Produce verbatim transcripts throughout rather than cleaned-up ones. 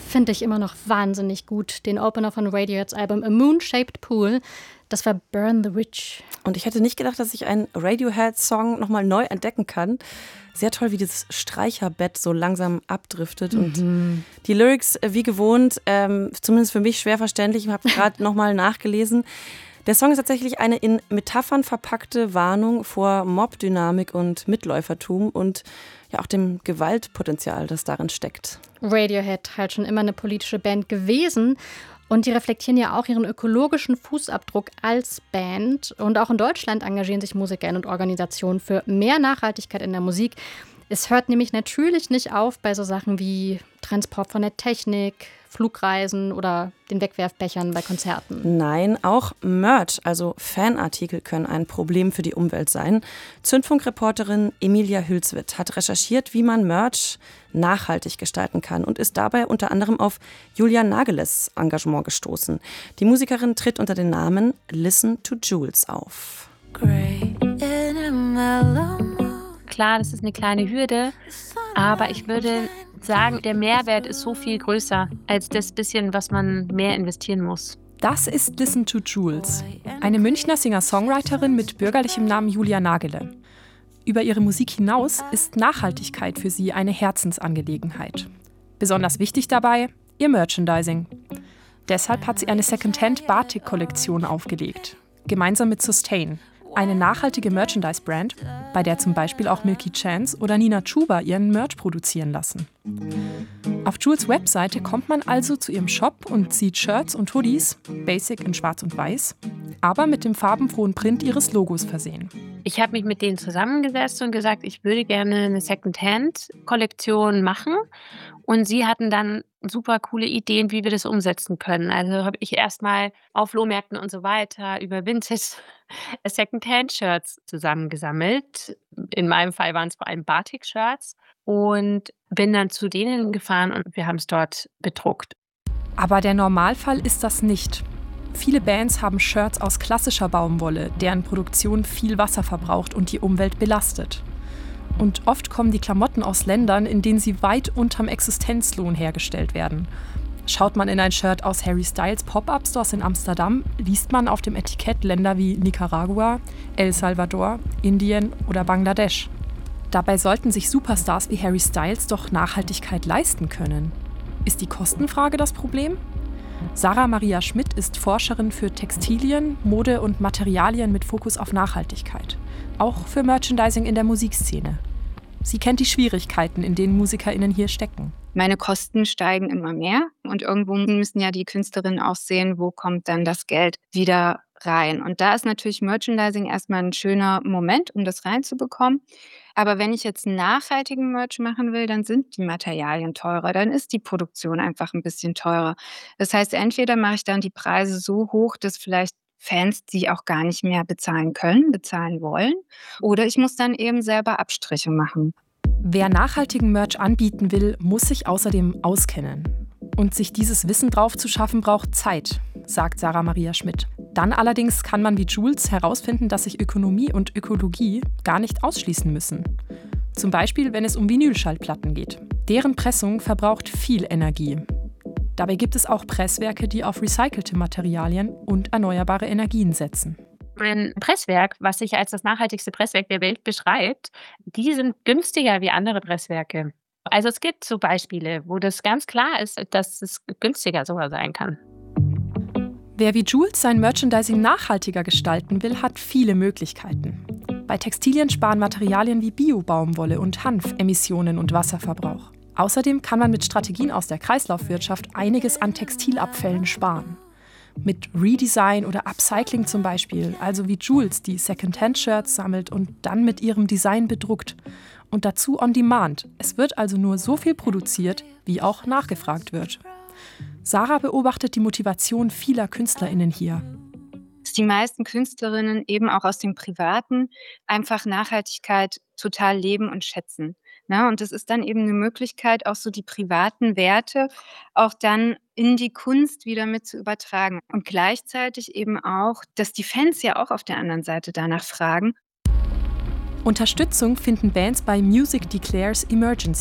finde ich immer noch wahnsinnig gut. Den Opener von Radioheads Album A Moon-Shaped Pool. Das war Burn the Witch. Und ich hätte nicht gedacht, dass ich einen Radiohead-Song nochmal neu entdecken kann. Sehr toll, wie dieses Streicherbett so langsam abdriftet. Mhm. Und die Lyrics, wie gewohnt, ähm, zumindest für mich schwer verständlich. Ich habe gerade nochmal nachgelesen. Der Song ist tatsächlich eine in Metaphern verpackte Warnung vor Mobdynamik und Mitläufertum und ja auch dem Gewaltpotenzial, das darin steckt. Radiohead halt schon immer eine politische Band gewesen. Und die reflektieren ja auch ihren ökologischen Fußabdruck als Band. Und auch in Deutschland engagieren sich MusikerInnen und Organisationen für mehr Nachhaltigkeit in der Musik. Es hört nämlich natürlich nicht auf bei so Sachen wie Transport von der Technik, Flugreisen oder den Wegwerfbechern bei Konzerten. Nein, auch Merch, also Fanartikel, können ein Problem für die Umwelt sein. Zündfunk-Reporterin Emilia Hülswit hat recherchiert, wie man Merch nachhaltig gestalten kann und ist dabei unter anderem auf Julia Nageles Engagement gestoßen. Die Musikerin tritt unter dem Namen Listen to Jules auf. Klar, das ist eine kleine Hürde, aber ich würde sagen, der Mehrwert ist so viel größer als das bisschen, was man mehr investieren muss. Das ist Listen to Jules, eine Münchner Singer-Songwriterin mit bürgerlichem Namen Julia Nagele. Über ihre Musik hinaus ist Nachhaltigkeit für sie eine Herzensangelegenheit. Besonders wichtig dabei ihr Merchandising. Deshalb hat sie eine Secondhand-Batik-Kollektion aufgelegt, gemeinsam mit Sustain, eine nachhaltige Merchandise-Brand, bei der zum Beispiel auch Milky Chance oder Nina Chuba ihren Merch produzieren lassen. Auf Jules Webseite kommt man also zu ihrem Shop und sieht Shirts und Hoodies, basic in schwarz und weiß, aber mit dem farbenfrohen Print ihres Logos versehen. Ich habe mich mit denen zusammengesetzt und gesagt, ich würde gerne eine Secondhand-Kollektion machen. Und sie hatten dann super coole Ideen, wie wir das umsetzen können. Also habe ich erstmal auf Flohmärkten und so weiter über Vintage Secondhand-Shirts zusammengesammelt. In meinem Fall waren es vor allem Batik-Shirts. Und bin dann zu denen gefahren und wir haben es dort bedruckt. Aber der Normalfall ist das nicht. Viele Bands haben Shirts aus klassischer Baumwolle, deren Produktion viel Wasser verbraucht und die Umwelt belastet. Und oft kommen die Klamotten aus Ländern, in denen sie weit unterm Existenzlohn hergestellt werden. Schaut man in ein Shirt aus Harry Styles Pop-Up-Stores in Amsterdam, liest man auf dem Etikett Länder wie Nicaragua, El Salvador, Indien oder Bangladesch. Dabei sollten sich Superstars wie Harry Styles doch Nachhaltigkeit leisten können. Ist die Kostenfrage das Problem? Sarah Maria Schmidt ist Forscherin für Textilien, Mode und Materialien mit Fokus auf Nachhaltigkeit. Auch für Merchandising in der Musikszene. Sie kennt die Schwierigkeiten, in denen MusikerInnen hier stecken. Meine Kosten steigen immer mehr und irgendwo müssen ja die Künstlerinnen auch sehen, wo kommt dann das Geld wieder rein. Und da ist natürlich Merchandising erstmal ein schöner Moment, um das reinzubekommen. Aber wenn ich jetzt nachhaltigen Merch machen will, dann sind die Materialien teurer, dann ist die Produktion einfach ein bisschen teurer. Das heißt, entweder mache ich dann die Preise so hoch, dass vielleicht Fans die auch gar nicht mehr bezahlen können, bezahlen wollen, oder ich muss dann eben selber Abstriche machen. Wer nachhaltigen Merch anbieten will, muss sich außerdem auskennen. Und sich dieses Wissen drauf zu schaffen, braucht Zeit, sagt Sarah Maria Schmidt. Dann allerdings kann man wie Jules herausfinden, dass sich Ökonomie und Ökologie gar nicht ausschließen müssen. Zum Beispiel, wenn es um Vinylschallplatten geht. Deren Pressung verbraucht viel Energie. Dabei gibt es auch Presswerke, die auf recycelte Materialien und erneuerbare Energien setzen. Ein Presswerk, was sich als das nachhaltigste Presswerk der Welt beschreibt, die sind günstiger wie andere Presswerke. Also es gibt so Beispiele, wo das ganz klar ist, dass es günstiger sogar sein kann. Wer wie Jules sein Merchandising nachhaltiger gestalten will, hat viele Möglichkeiten. Bei Textilien sparen Materialien wie Bio-Baumwolle und Hanf Emissionen und Wasserverbrauch. Außerdem kann man mit Strategien aus der Kreislaufwirtschaft einiges an Textilabfällen sparen. Mit Redesign oder Upcycling zum Beispiel, also wie Jules, die Secondhand-Shirts sammelt und dann mit ihrem Design bedruckt. Und dazu on demand. Es wird also nur so viel produziert, wie auch nachgefragt wird. Sarah beobachtet die Motivation vieler KünstlerInnen hier. Dass die meisten Künstlerinnen eben auch aus dem Privaten einfach Nachhaltigkeit total leben und schätzen. Na, und das ist dann eben eine Möglichkeit, auch so die privaten Werte auch dann in die Kunst wieder mit zu übertragen. Und gleichzeitig eben auch, dass die Fans ja auch auf der anderen Seite danach fragen. Unterstützung finden Bands bei Music Declares Emergency,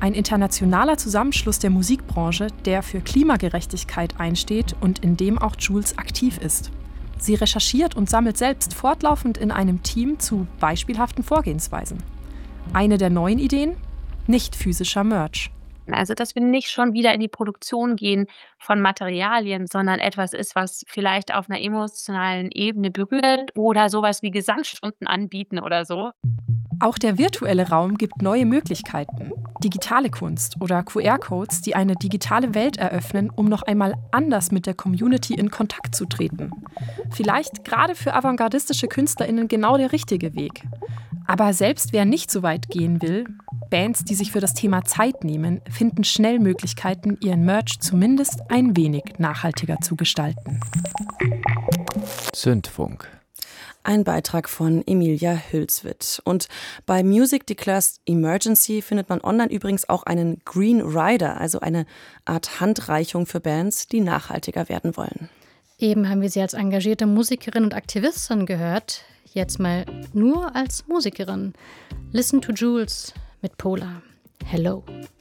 Ein internationaler Zusammenschluss der Musikbranche, der für Klimagerechtigkeit einsteht und in dem auch Jules aktiv ist. Sie recherchiert und sammelt selbst fortlaufend in einem Team zu beispielhaften Vorgehensweisen. Eine der neuen Ideen? Nicht physischer Merch. Also, dass wir nicht schon wieder in die Produktion gehen von Materialien, sondern etwas ist, was vielleicht auf einer emotionalen Ebene berührt oder sowas wie Gesangsstunden anbieten oder so. Auch der virtuelle Raum gibt neue Möglichkeiten. Digitale Kunst oder Q R-Codes, die eine digitale Welt eröffnen, um noch einmal anders mit der Community in Kontakt zu treten. Vielleicht gerade für avantgardistische KünstlerInnen genau der richtige Weg. Aber selbst wer nicht so weit gehen will, Bands, die sich für das Thema Zeit nehmen, finden schnell Möglichkeiten, ihren Merch zumindest ein wenig nachhaltiger zu gestalten. Zündfunk. Ein Beitrag von Emilia Hülswit. Und bei Music Declares Emergency findet man online übrigens auch einen Green Rider, also eine Art Handreichung für Bands, die nachhaltiger werden wollen. Eben haben wir sie als engagierte Musikerin und Aktivistin gehört. Jetzt mal nur als Musikerin. Listen to Jules mit Polar. Hello.